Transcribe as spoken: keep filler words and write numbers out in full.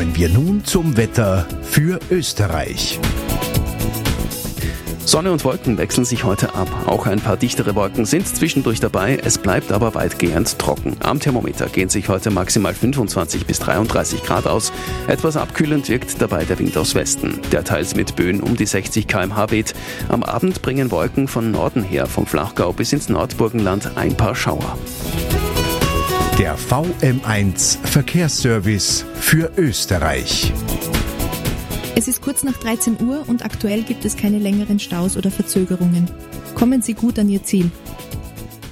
Kommen wir nun zum Wetter für Österreich. Sonne und Wolken wechseln sich heute ab. Auch ein paar dichtere Wolken sind zwischendurch dabei. Es bleibt aber weitgehend trocken. Am Thermometer gehen sich heute maximal fünfundzwanzig bis dreiunddreißig Grad aus. Etwas abkühlend wirkt dabei der Wind aus Westen, der teils mit Böen um die sechzig Kilometer pro Stunde weht. Am Abend bringen Wolken von Norden her, vom Flachgau bis ins Nordburgenland, ein paar Schauer. Der V M eins Verkehrsservice für Österreich. Es ist kurz nach dreizehn Uhr und aktuell gibt es keine längeren Staus oder Verzögerungen. Kommen Sie gut an Ihr Ziel.